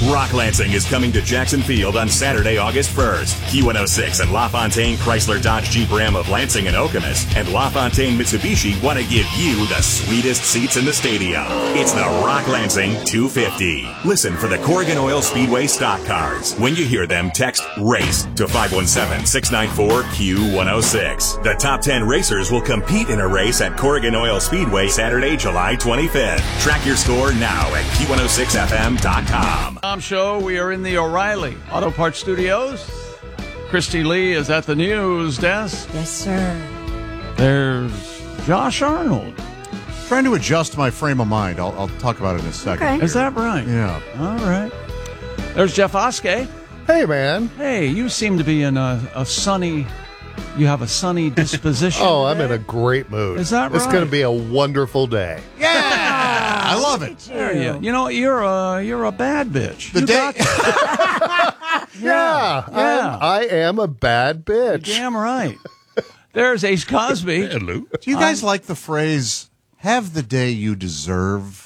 Rock Lansing is coming to Jackson Field on Saturday, August 1st. Q106 and LaFontaine Chrysler Dodge Jeep Ram of Lansing and Okemos and LaFontaine Mitsubishi want to give you the sweetest seats in the stadium. It's the Rock Lansing 250. Listen for the Corrigan Oil Speedway stock cars. When you hear them, text RACE to 517-694-Q106. The top 10 racers will compete in a race at Corrigan Oil Speedway Saturday, July 25th. Track your score now at Q106FM.com. Tom Show, we are in the O'Reilly Auto Parts Studios. Christy Lee is at the news desk. Yes, sir. There's Josh Arnold. Trying to adjust my frame of mind. I'll talk about it in a second. Okay. Is that right? Yeah. All right. There's Jeff Oskey. Hey, man. Hey, you seem to be in a sunny... You have a sunny disposition. Oh, I'm in a great mood. Is that right? It's going to be a wonderful day. Yeah! I love it. There you know, you're a bad bitch. The You day. got- Yeah. I am a bad bitch. Damn right. There's Ace Cosby. Hello. Do you guys like the phrase, have the day you deserve?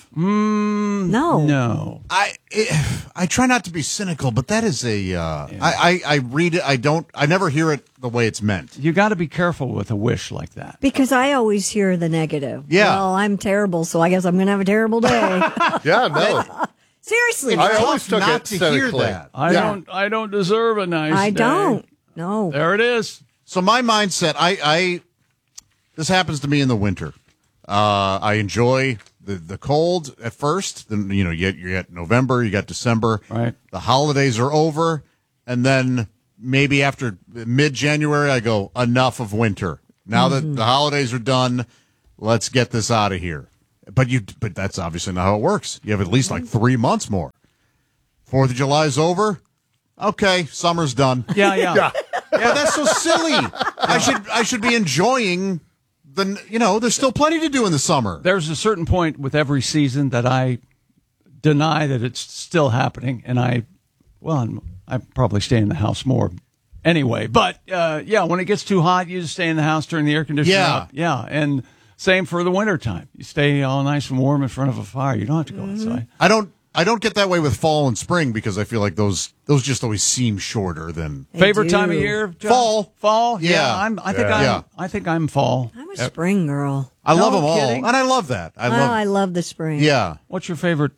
No. I try not to be cynical, but that is I read it, I never hear it the way it's meant. You got to be careful with a wish like that. Because I always hear the negative. Yeah. Well, I'm terrible, so I guess I'm going to have a terrible day. Yeah, no. Seriously. I always took not it to hear cynically. that. I don't deserve a nice I day. don't. No. There it is. So my mindset, this happens to me in the winter. I enjoy the cold at first. Then you get November, you got December. Right. The holidays are over, and then maybe after mid-January, I go, enough of winter. Now that the holidays are done, let's get this out of here. But that's obviously not how it works. You have at least like 3 months more. 4th of July is over. Okay, summer's done. Yeah. But that's so silly. I should be enjoying there's still plenty to do in the summer. There's a certain point with every season that I deny that it's still happening, and I probably stay in the house more anyway. But when it gets too hot, you just stay in the house, turn the air conditioner up. Yeah, and same for the wintertime. You stay all nice and warm in front of a fire. You don't have to go outside. I don't get that way with fall and spring because I feel like those just always seem shorter than Favorite time of year? John? Fall. Yeah. I think I'm fall. I'm a spring girl. I love them all, kidding. and I love that. I love the spring. Yeah. What's your favorite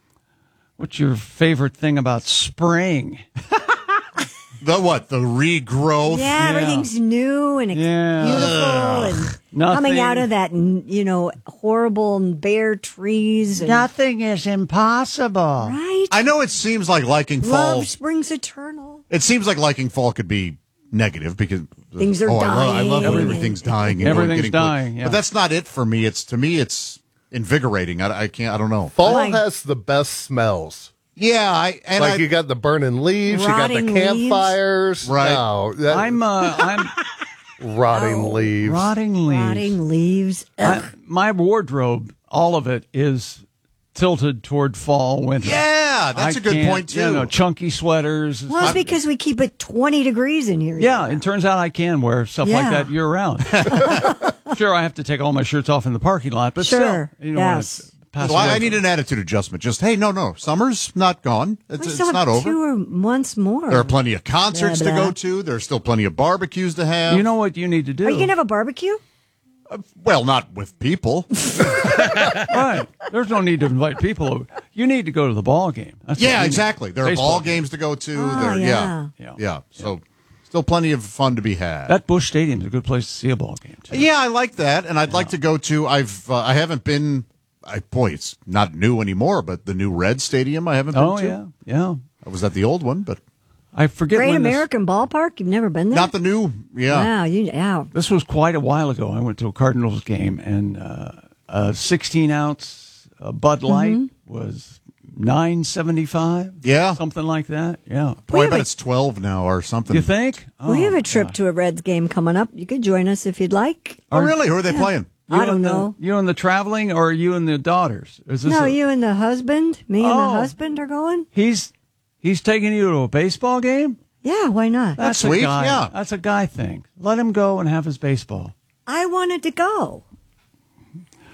thing about spring? The regrowth. Yeah, everything's new and beautiful and coming out of that, horrible and bare trees. And, Nothing is impossible. right? I know it seems like liking fall. Love springs eternal. It seems like liking fall could be negative because Things are I love when dying. everything's dying. And Everything's getting dying, yeah. But that's not it for me. To me, it's invigorating. I don't know. Fall Like- has the best smells. Yeah, You got the burning leaves, you got the Rotting campfires. Right. No, I'm rotting leaves. rotting leaves. Rotting leaves. My wardrobe, all of it is tilted toward fall, winter. Yeah, that's a good point too. Chunky sweaters. Well, it's because we keep it 20 degrees in here. Yeah, it turns out I can wear stuff like Yeah. that year round. Sure, I have to take all my shirts off in the parking lot, but Sure, still, when yes. it's past Well, away I need from- an attitude adjustment. Just, hey, no, summer's not gone. We It's still not have over. 2 months more. There are plenty of concerts Blah, to blah. go to. There's still plenty of barbecues to have. You know what you need to do? Are you going to have a barbecue? Well, not with people. Right. There's no need to invite people over. You need to go to the ball game. That's what you Yeah, need. exactly. There are Baseball ball game. games to go to. Oh, Yeah. So still plenty of fun to be had. That Busch Stadium is a good place to see a ball game, too. Yeah, I like that, and I'd like to go to. I haven't been. It's not new anymore, but the new Red Stadium I haven't been Oh, to. yeah. I was at the old one, but I forget Great when American Ballpark? You've never been there? not the new. Yeah. Wow, This was quite a while ago. I went to a Cardinals game, and a 16-ounce Bud Light was $9.75. Yeah. Something like that. Yeah. Boy, I have bet a- it's 12 now or something. You think? We have Oh, a trip to a Reds game coming up. You could join us if you'd like. Oh, really? Who are they playing? I don't know. You and the traveling, or you and the daughters? Is this No, a- you and the husband, me and Oh. the husband are going? He's taking you to a baseball game? Yeah, why not? That's a sweet, guy. yeah. That's a guy thing. Let him go and have his baseball. I wanted to go.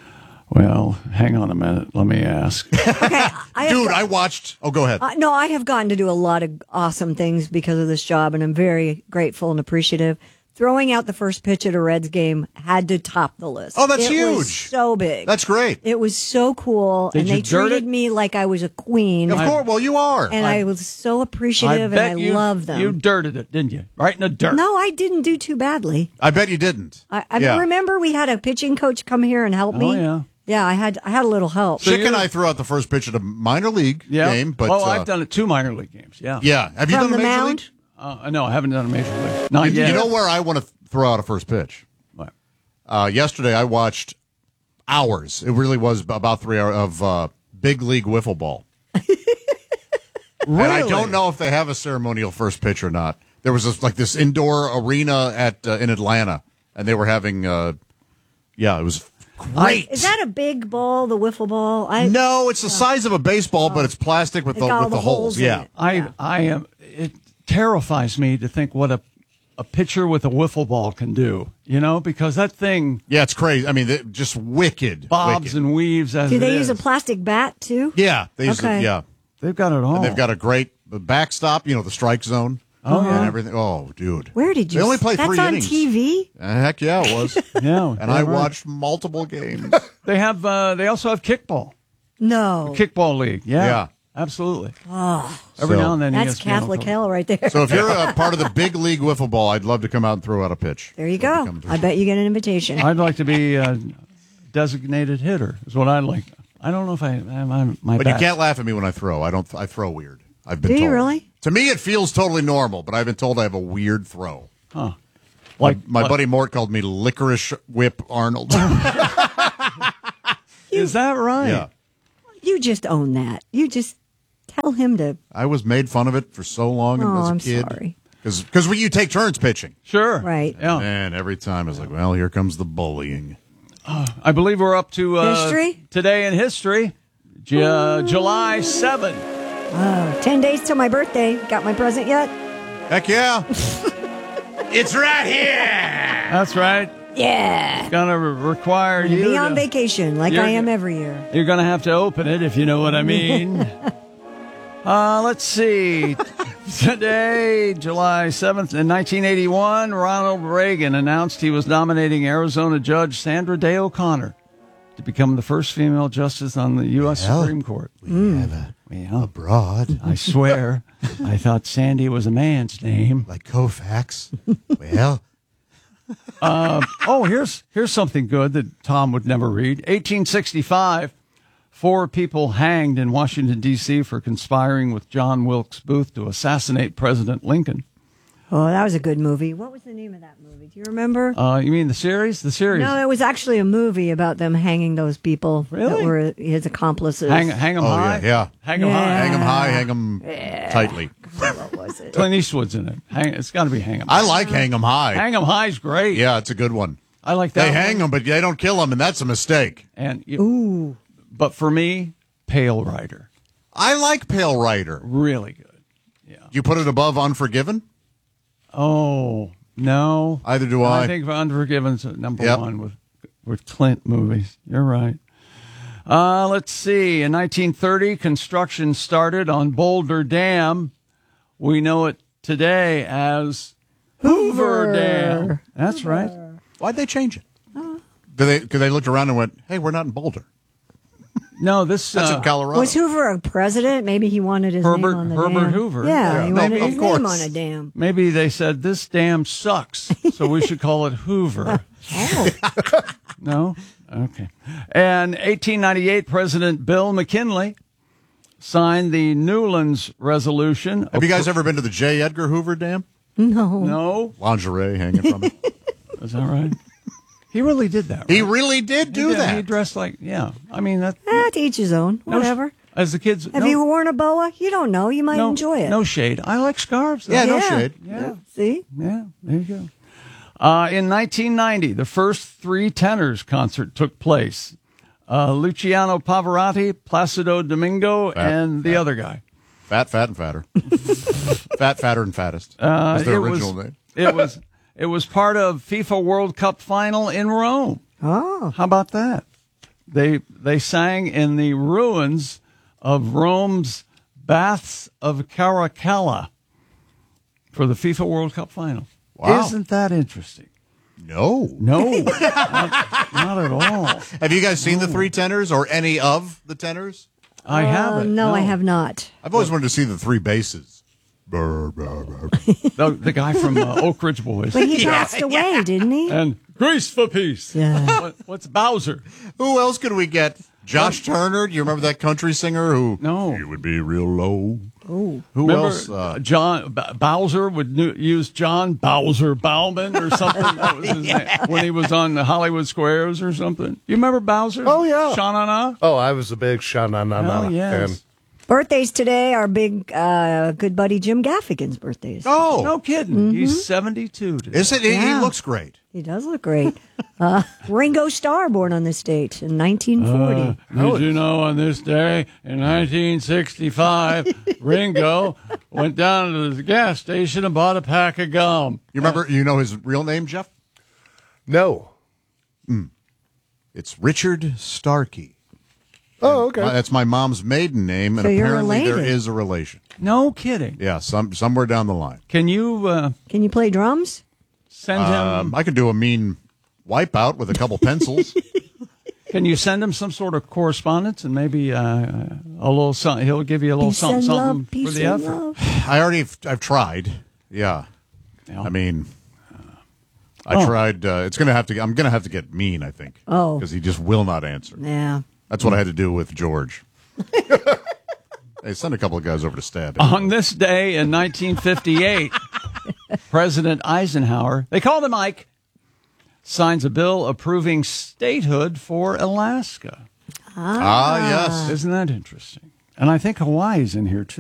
Well, hang on a minute. Let me ask. I watched. Oh, go ahead. No, I have gotten to do a lot of awesome things because of this job, and I'm very grateful and appreciative. Throwing out the first pitch at a Reds game had to top the list. Oh, that's it huge. Was so big. That's great. It was so cool, and they treated me like I was a queen. Of course, well, you are. And I was so appreciative, and I love them. You dirted it, didn't you? Right in the dirt. No, I didn't do too badly. I bet you didn't. I remember we had a pitching coach come here and help me. Oh, yeah. Yeah, I had a little help. Chick and I threw out the first pitch at a minor league game. But, I've done it 2 minor league games, yeah. Yeah. Have you From done a the major mound? league? No, I haven't done a major league. Not yet. You know where I want to throw out a first pitch? What? Yesterday I watched hours. It really was about 3 hours of big league wiffle ball. Really? And I don't know if they have a ceremonial first pitch or not. There was this indoor arena in Atlanta, and they were having, it was great. Is that a big ball, the wiffle ball? No, it's the size of a baseball, but it's plastic with It's got all the holes. in Yeah. it. I am. It terrifies me to think what a pitcher with a wiffle ball can do. You know, because that thing. Yeah, it's crazy. I mean, just wicked. Bobs wicked. and weaves. Do they use a plastic bat too? Yeah, they use Okay. it. Yeah, They've got it all. and they've got a great backstop. You know, the strike zone. Oh, yeah. And everything. Oh, dude. Where did you? They only play That's 3 on innings. TV. Heck yeah, it was. Yeah, And I watched multiple games. They have. They also have kickball. No, Kickball league. Yeah. Yeah. Absolutely. Oh, Every So- now and then. that's ESPN Catholic will come. hell right there. So if you're a part of the big league wiffle ball, I'd love to come out and throw out a pitch. There you go. I bet you get an invitation. I'd like to be a designated hitter. Is what I'd like. I don't know if I'm my. But bat. you can't laugh at me when I throw. I throw weird. I've been Do told. you really? To me, it feels totally normal, but I've been told I have a weird throw. Huh. My buddy Mort called me Licorice Whip Arnold. Is that right? Yeah. You just own that. You just tell him to. I was made fun of it for so long Oh, as a I'm kid. sorry. Because you take turns pitching. Sure. Right. Yeah. And every time I was like, well, here comes the bullying. I believe we're up to History? Today in history. July 7th. 10 days till my birthday. Got my present yet? Heck yeah. It's right here. That's right. Yeah. It's gonna require you Be on to- vacation like You're- I am every year. You're gonna have to open it if you know what I mean. Let's see. Today, July 7th, in 1981, Ronald Reagan announced he was nominating Arizona Judge Sandra Day O'Connor to become the first female justice on the U.S. Supreme Court. We have abroad, I swear, I thought Sandy was a man's name. like Koufax. Well, Here's something good that Tom would never read. 1865, 4 people hanged in Washington, D.C. for conspiring with John Wilkes Booth to assassinate President Lincoln. Oh, that was a good movie. What was the name of that movie? Do you remember? You mean the series? The series. No, it was actually a movie about them hanging those people that Really? were his accomplices. Hang 'em high? yeah. Hang 'em Yeah. high. Hang them high, hang them tightly. What was it? Clint Eastwood's in it. It's got to be Hang 'em. I like hang them high. Hang 'em high's great. Yeah, it's a good one. I like that. They one. hang them, but they don't kill them, and that's a mistake. And Ooh. But for me, Pale Rider, I like Pale Rider. really good. You put it above Unforgiven? Oh no, Either do I. I think Unforgiven's number Yep. one with Clint movies. You're right. Let's see. In 1930, construction started on Boulder Dam. We know it today as Hoover Dam. That's right. Why'd they change it? Because they looked around and went, hey, we're not in Boulder. No, this That's in Colorado. Was Hoover a president? Maybe he wanted his Herbert- name on the Herbert dam. Hoover. Yeah, Yeah, he no, wanted of his course. name on a dam. maybe they said this dam sucks, so we should call it Hoover. Oh, No? Okay. And 1898, President Bill McKinley signed the Newlands Resolution. Have you guys ever been to the J. Edgar Hoover Dam? No? Lingerie hanging from it. Is that right? He really did that, right? He really did do Yeah, that. He dressed like, I mean, that. to each his own. Whatever. As the kids. Have you worn a boa? You don't know. You might enjoy it. No shade. I like scarves. Though. Yeah, no shade. Yeah. See? Yeah, there you go. In 1990, the first 3 tenors concert took place. Luciano Pavarotti, Placido Domingo, and the other guy. Fat, and fatter. Fat, fatter, and fattest. That's their original name. It was part of FIFA World Cup final in Rome. Oh. How about that? They sang in the ruins of Rome's Baths of Caracalla for the FIFA World Cup final. Wow. Isn't that interesting? No. No, not at all. Have you guys seen the three tenors or any of the tenors? I haven't. No, I have not. I've always wanted to see the three basses. Brr, brr, brr. The guy from Oak Ridge Boys. But he passed away, didn't he? And Grease for Peace. Yeah. What's Bowser? Who else could we get? Josh Turner. Do you remember that country singer who? No. He would be real low. Oh. Who Remember else? John Bowser would use John Bowser Bauman or something. That was his name when he was on the Hollywood Squares or something. You remember Bowser? Oh, yeah. Sha-na-na? Oh, I was a big Sha-na-na-na Oh, yes. fan. Birthdays today, our big good buddy Jim Gaffigan's birthdays. Oh, No kidding. He's 72 today. is it? He Yeah. looks great. He does look great. Ringo Starr, born on this date in 1940. Did you know on this day in 1965, Ringo went down to the gas station and bought a pack of gum? You remember? You know his real name, Jeff? No. It's Richard Starkey. Oh, okay. That's my mom's maiden name, and So you're apparently there related. is a relation. No kidding. Yeah, somewhere down the line. Can you Can you play drums? send him? I could do a mean wipeout with a couple pencils. Can you send him some sort of correspondence and maybe a little something? He'll give you a little Peace something, and something love, for peace the and effort. love. I've tried. Yeah. Yeah. I mean, I tried. I'm gonna have to get mean. I think. Oh. Because he just will not answer. Yeah. That's what I had to do with George. Hey, send a couple of guys over to stab him. On this day in 1958, President Eisenhower, they called him Ike, signs a bill approving statehood for Alaska. Yes. Isn't that interesting? And I think Hawaii's in here, too.